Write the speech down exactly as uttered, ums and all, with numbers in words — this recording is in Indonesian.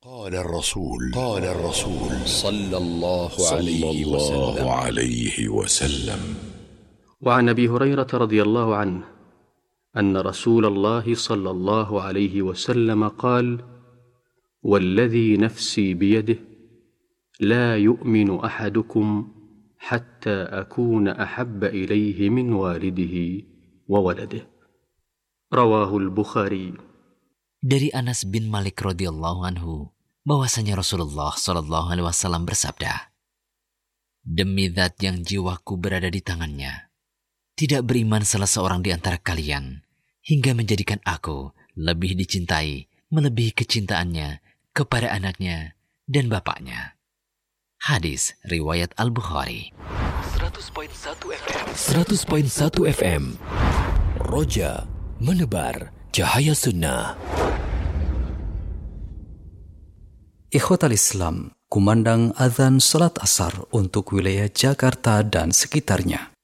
قال الرسول قال الرسول صلى الله صلى عليه الله وسلم عليه وسلم وعن أبي هريرة رضي الله عنه أن رسول الله صلى الله عليه وسلم قال: والذي نفسي بيده لا يؤمن أحدكم حتى أكون أحب إليه من والده وولده. رواه البخاري. Dari Anas bin Malik radhiyallahu anhu bahwasanya Rasulullah shallallahu alaihi wasallam bersabda, demi zat yang jiwaku berada di tangannya, tidak beriman salah seorang di antara kalian hingga menjadikan aku lebih dicintai melebihi kecintaannya kepada anaknya dan bapaknya. Hadis riwayat Al-Bukhari. seratus koma satu F M seratus koma satu F M Roja menebar cahaya sunnah. Ikhwatal Islam, kumandang azan salat asar untuk wilayah Jakarta dan sekitarnya.